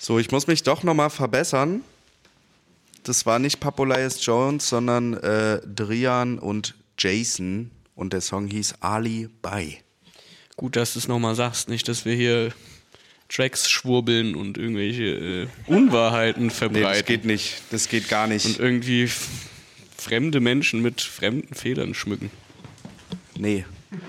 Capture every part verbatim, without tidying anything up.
So, ich muss mich doch nochmal verbessern. Das war nicht Papoulias Jones, sondern äh, Drian und Jason. Und der Song hieß Ali Bye. Gut, dass du es nochmal sagst. Nicht, dass wir hier Tracks schwurbeln und irgendwelche äh, Unwahrheiten verbreiten. Nee, das geht nicht. Das geht gar nicht. Und irgendwie f- fremde Menschen mit fremden Federn schmücken. Nee.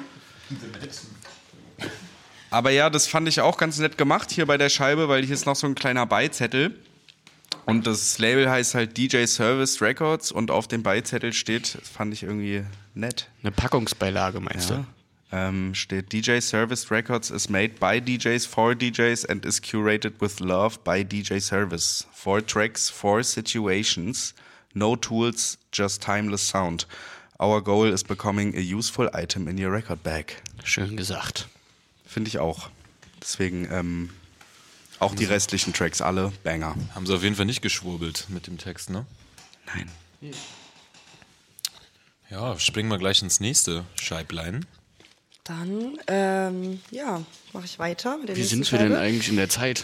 Aber ja, das fand ich auch ganz nett gemacht hier bei der Scheibe, weil hier ist noch so ein kleiner Beizettel. Und das Label heißt halt D J Service Records und auf dem Beizettel steht, das fand ich irgendwie nett. Eine Packungsbeilage, meinst Ja. du? Ähm, steht D J Service Records is made by D Js for D Js and is curated with love by D J Service. Four tracks, four situations, no tools, just timeless sound. Our goal is becoming a useful item in your record bag. Schön gesagt. Finde ich auch. Deswegen ähm, auch die restlichen Tracks, alle Banger. Haben sie auf jeden Fall nicht geschwurbelt mit dem Text, ne? Nein. Ja, springen wir gleich ins nächste Scheiblein. Dann, ähm, ja, mache ich weiter mit der Wie nächsten sind wir denn Scheibe. eigentlich in der Zeit?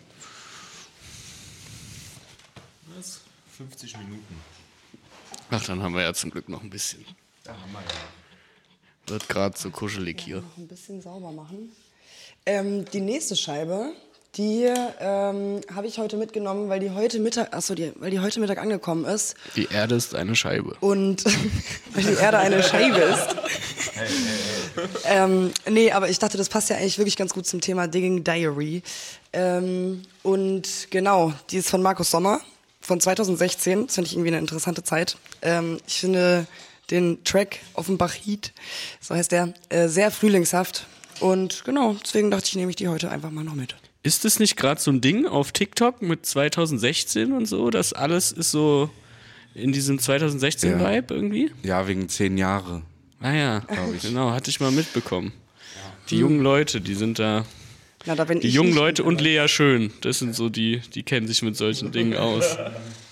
Was? fünfzig Minuten. Ach, dann haben wir ja zum Glück noch ein bisschen. Ja, haben wir ja. Wird gerade so kuschelig hier. Noch ein bisschen sauber machen. Ähm, die nächste Scheibe, die ähm, habe ich heute mitgenommen, weil die heute Mittag, achso, die, weil die heute Mittag angekommen ist. Die Erde ist eine Scheibe. Und weil die Erde eine Scheibe ist. Hey, hey, hey. Ähm, nee, aber ich dachte, das passt ja eigentlich wirklich ganz gut zum Thema Digging Diary. Ähm, und genau, die ist von Markus Sommer von zwanzig sechzehn. Das finde ich irgendwie eine interessante Zeit. Ähm, ich finde den Track Offenbach-Heat, so heißt der, äh, sehr frühlingshaft. Und genau, deswegen dachte ich, nehme ich die heute einfach mal noch mit. Ist das nicht gerade so ein Ding auf TikTok mit zwanzig sechzehn und so, dass alles ist so in diesem zwanzig sechzehn-Vibe irgendwie? Ja, wegen zehn Jahre. Ah ja, genau, hatte ich mal mitbekommen. Die jungen Leute, die sind da, Na, da bin die ich jungen nicht Leute mit und dabei. Lea Schön, das sind so die, die kennen sich mit solchen Dingen aus.